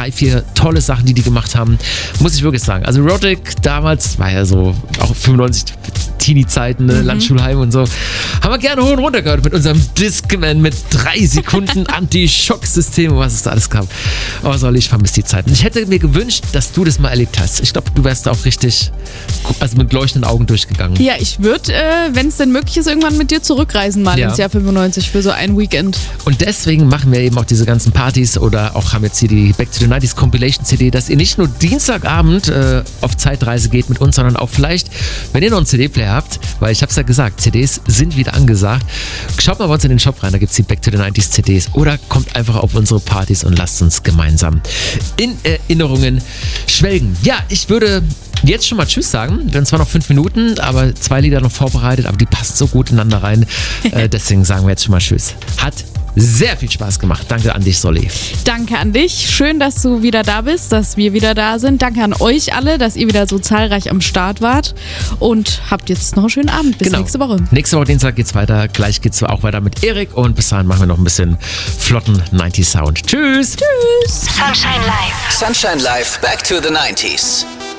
3-4 tolle Sachen, die gemacht haben. Muss ich wirklich sagen. Also Roderick damals war ja so auch 95 Teenie-Zeiten, Landschulheim und so. Haben wir gerne hoch und runter gehört mit unserem Discman mit 3 Sekunden Anti-Schock-System und was es da alles gab. Aber soll ich vermisse die Zeiten. Ich hätte mir gewünscht, dass du das mal erlebt hast. Ich glaube, du wärst da auch richtig, also mit leuchtenden Augen durchgegangen. Ja, ich würde, wenn es denn möglich ist, irgendwann mit dir zurückreisen mal ins Jahr 95 für so ein Weekend. Und deswegen machen wir eben auch diese ganzen Partys oder auch haben jetzt hier die Back to the 90s Compilation CD, dass ihr nicht nur Dienstagabend auf Zeitreise geht mit uns, sondern auch vielleicht, wenn ihr noch einen CD-Player habt, weil ich habe es ja gesagt, CDs sind wieder angesagt. Schaut mal bei uns in den Shop rein, da gibt es die Back to the 90s CDs oder kommt einfach auf unsere Partys und lasst uns gemeinsam in Erinnerungen schwelgen. Ja, ich würde jetzt schon mal Tschüss sagen. Wir haben zwar noch 5 Minuten, aber 2 Lieder noch vorbereitet, aber die passen so gut ineinander rein. Deswegen sagen wir jetzt schon mal Tschüss. Hat sehr viel Spaß gemacht. Danke an dich, Solly. Danke an dich. Schön, dass du wieder da bist, dass wir wieder da sind. Danke an euch alle, dass ihr wieder so zahlreich am Start wart. Und habt jetzt noch einen schönen Abend. Bis nächste Woche. Nächste Woche Dienstag geht's weiter. Gleich geht's auch weiter mit Erik. Und bis dahin machen wir noch ein bisschen flotten 90s Sound. Tschüss. Tschüss. Sunshine Live. Sunshine Live. Back to the 90s.